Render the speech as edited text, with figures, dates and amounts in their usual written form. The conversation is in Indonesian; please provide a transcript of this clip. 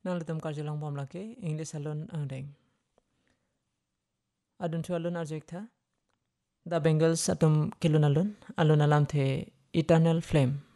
nanglatam karjalang bomlake English alon angdeng. Adun tu alon arjek tha. The Bengals atom kilon alon alam the Eternal Flame.